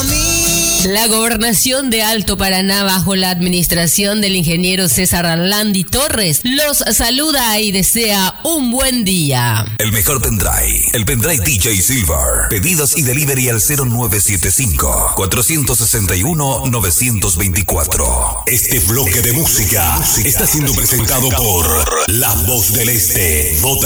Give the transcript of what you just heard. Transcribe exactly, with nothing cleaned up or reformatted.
La gobernación de Alto Paraná, bajo la administración del ingeniero César Landi Torres, los saluda y desea un buen día. El mejor pendrive, el pendrive D J Silver. Pedidos y delivery al cero nueve siete cinco, cuatro seis uno, nueve dos cuatro. Este bloque de música está siendo presentado por La Voz del Este. Vota